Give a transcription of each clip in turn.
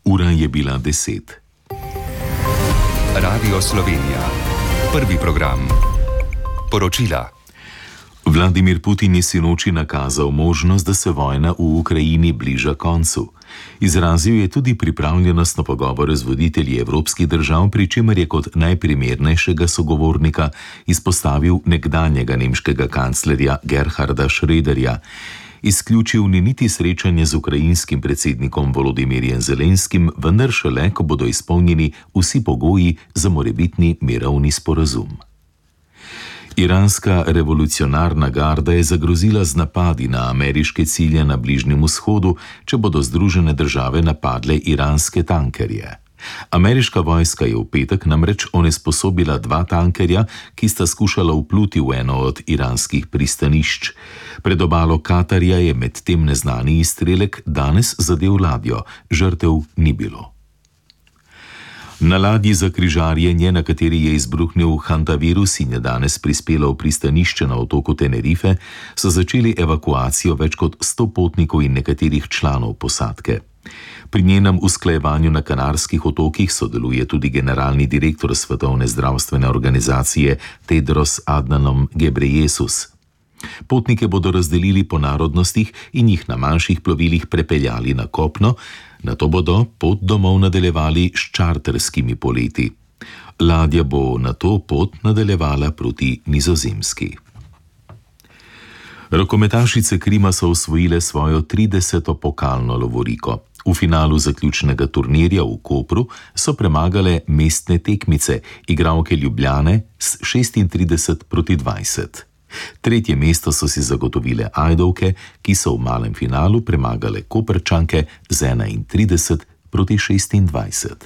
Ura je bila 10. Radio Slovenija. Prvi program. Poročila. Vladimir Putin je sinoči nakazal možnost, da se vojna v Ukrajini bliža koncu. Izrazil je tudi pripravljenost na pogovore z voditelji evropskih držav, pri čemer je kot najprimernejšega sogovornika izpostavil nekdanjega nemškega kanclerja Gerharda Schröderja. Izključil ni niti srečanje z ukrajinskim predsednikom Volodimirjem Zelenskim, vendar šele, ko bodo izpolnjeni vsi pogoji za morebitni mirovni sporazum. Iranska revolucionarna garda je zagrozila z napadi na ameriške cilje na Bližnjem vzhodu, če bodo Združene države napadle iranske tankerje. Ameriška vojska je v petek namreč onesposobila 2 tankerja, ki sta skušala vpluti v eno od iranskih pristanišč. Pred obalo Katarja je medtem neznani izstrelek danes zadel ladjo, žrtev ni bilo. Na ladji za križarjenje, na kateri je izbruhnil hantavirus in je danes prispela v pristanišče na otoku Tenerife, so začeli evakuacijo več kot 100 potnikov in nekaterih članov posadke. Pri njenem usklajevanju na Kanarskih otokih sodeluje tudi generalni direktor Svetovne zdravstvene organizacije Tedros Adhanom Ghebreyesus. Potnike bodo razdelili po narodnostih in jih na manjših plovilih prepeljali na kopno, nato bodo pot domov nadaljevali s čarterskimi poleti. Ladja bo nato pot nadaljevala proti Nizozemski. Rokometašice Krima so osvojile svojo 30. pokalno lovoriko. V finalu zaključnega turnirja v Kopru so premagale mestne tekmice, igralke Ljubljane s 36-20. Tretje mesto so si zagotovile Ajdovke, ki so v malem finalu premagale Koprčanke z 31-26.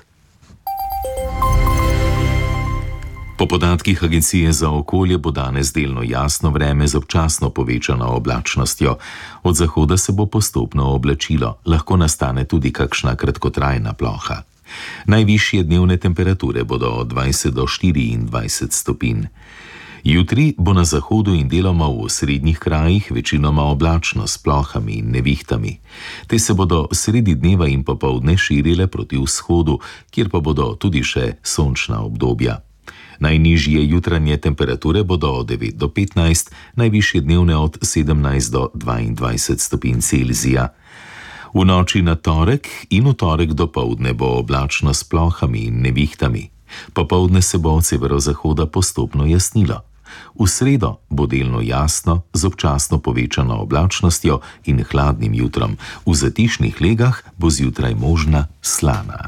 Po podatkih Agencije za okolje bo danes delno jasno vreme z občasno povečano oblačnostjo. Od zahoda se bo postopno oblačilo, lahko nastane tudi kakšna kratkotrajna ploha. Najvišje dnevne temperature bodo od 20 do 24 stopinj. Jutri bo na zahodu in deloma v osrednjih krajih večinoma oblačno s plohami in nevihtami. Te se bodo sredi dneva in popoldne širile proti vzhodu, kjer pa bodo tudi še sončna obdobja. Najnižje jutranje temperature bodo od 9 do 15, najvišje dnevne od 17 do 22 stopinj Celzija. V noči na torek in v torek dopoldne bo oblačno s plohami in nevihtami. Popoldne se bo od severozahoda postopno jasnilo. V sredo bo delno jasno z občasno povečano oblačnostjo in hladnim jutrom. V zatišnih legah bo zjutraj možna slana.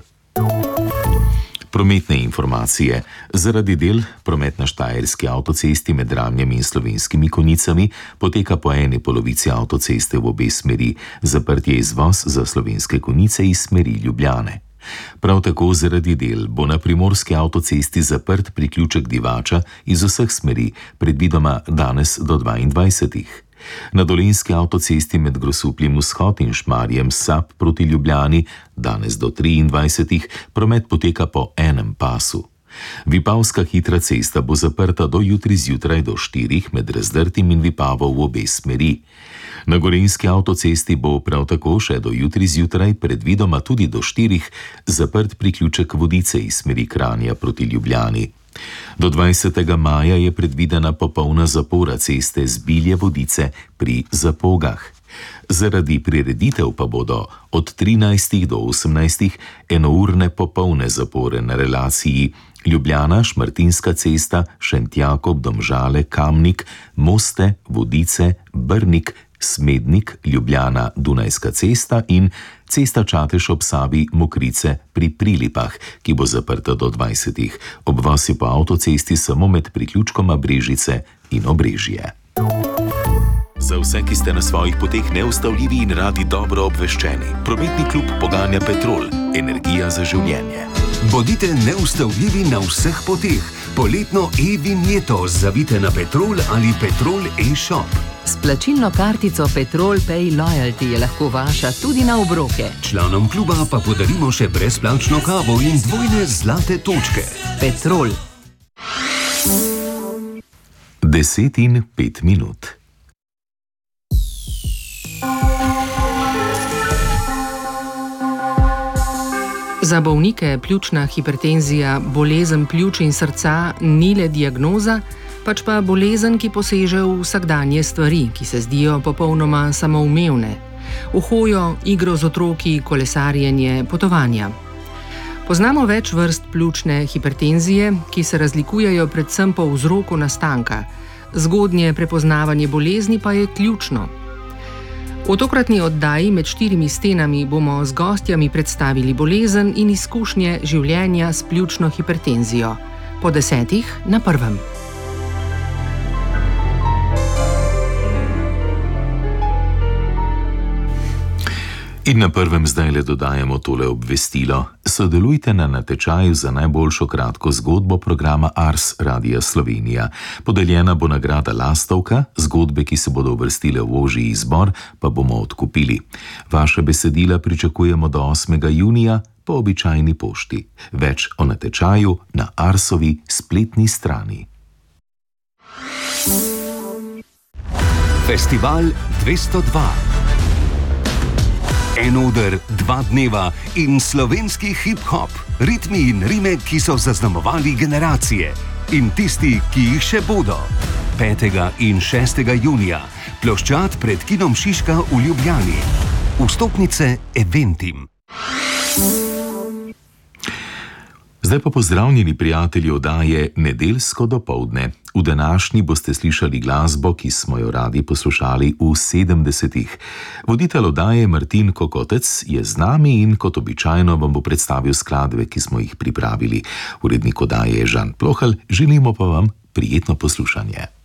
Prometne informacije. Zaradi del promet na Štajerski avtocesti med Dramljem in Slovenskimi Konjicami poteka po eni polovici avtoceste v obe smeri. Zaprt je izvoz za Slovenske Konjice iz smeri Ljubljane. Prav tako zaradi del bo na Primorski avtocesti zaprt priključek Divača iz vseh smeri, predvidoma danes do 22. Na Dolenjski avtocesti med Grosupljem vzhod in Šmarjem Sap proti Ljubljani danes do 23. promet poteka po enem pasu. Vipavska hitra cesta bo zaprta do jutri zjutraj do 4 med Razdrtim in Vipavo v obe smeri. Na Gorenjski avtocesti bo prav tako še do jutri zjutraj, predvidoma tudi do 4, zaprt priključek Vodice iz smeri Kranja proti Ljubljani. Do 20. maja je predvidena popolna zapora ceste z Bilje-Vodice pri Zapogah. Zaradi prireditev pa bodo od 13. do 18. enourne popolne zapore na relaciji Ljubljana, Šmartinska cesta, Šentjakob, Domžale, Kamnik, Moste, Vodice, Brnik, Smednik, Ljubljana, Dunajska cesta in cesta Čatež ob Savi, Mokrice pri Prilipah, ki bo zaprta do 20. Obvoz je po avtocesti samo med priključkoma Brežice in Obrežje. Za vse, ki ste na svojih poteh neustavljivi in radi dobro obveščeni, prometni klub poganja Petrol, energija za življenje. Bodite neustavljivi na vseh poteh. Poletno e-vinjeto zavite na Petrol ali Petrol e-shop. S plačilno kartico Petrol Pay Loyalty je lahko vaša tudi na obroke. Članom kluba pa podarimo še brezplačno kavo in dvojne zlate točke. Petrol. 10:05. Za bolnike pljučna hipertenzija, bolezen pljuč in srca ni le diagnoza, pač pa bolezen, ki poseže v vsakdanje stvari, ki se zdijo popolnoma samoumevne. V hojo, igro z otroki, kolesarjenje, potovanja. Poznamo več vrst pljučne hipertenzije, ki se razlikujejo predvsem po vzroku nastanka. Zgodnje prepoznavanje bolezni pa je ključno. V tokratni oddaji Med štirimi stenami bomo z gostjami predstavili bolezen in izkušnje življenja s pljučno hipertenzijo. Po 10 na 1. In na 1. zdaj le dodajamo tole obvestilo. Sodelujte na natečaju za najboljšo kratko zgodbo programa Ars Radia Slovenija. Podeljena bo nagrada Lastovka, zgodbe, ki se bodo uvrstile v ožji izbor, pa bomo odkupili. Vaše besedila pričakujemo do 8. junija po običajni pošti. Več o natečaju na Arsovi spletni strani. Festival 202. En oder, 2 dneva in slovenski hip-hop, ritmi in rime, ki so zaznamovali generacije in tisti, ki jih še bodo. 5. in 6. junija, ploščad pred kinom Šiška v Ljubljani. Vstopnice Eventim. Zdaj pa pozdravljeni prijatelji oddaje Nedeljsko dopoldne. V današnji boste slišali glasbo, ki smo jo radi poslušali v 70-ih. Voditelj oddaje Martin Kokotec je z nami in kot običajno vam bo predstavil skladbe, ki smo jih pripravili. Urednik oddaje je Žan Plohelj, želimo pa vam prijetno poslušanje.